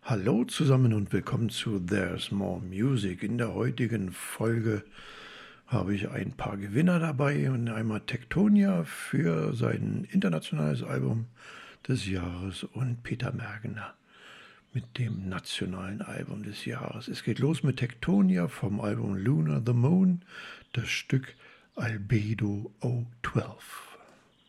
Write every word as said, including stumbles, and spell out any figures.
Hallo zusammen und willkommen zu There's More Music. In der heutigen Folge habe ich ein paar Gewinner dabei und einmal Tektonia für sein internationales Album des Jahres und Peter Mergener mit dem nationalen Album des Jahres. Es geht los mit Tektonia vom Album Lunar the Moon, das Stück Albedo O zwölf.